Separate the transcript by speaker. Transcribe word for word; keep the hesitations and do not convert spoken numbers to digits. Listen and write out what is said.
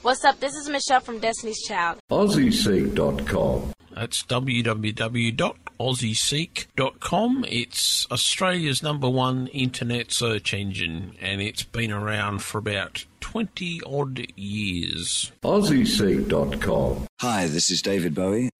Speaker 1: What's up? This is Michelle from Destiny's Child.
Speaker 2: Aussie Seek dot com.
Speaker 3: That's w w w dot aussie seek dot com. It's Australia's number one internet search engine, and it's been around for about twenty odd years.
Speaker 2: Aussie Seek dot com.
Speaker 4: Hi, this is David Bowie,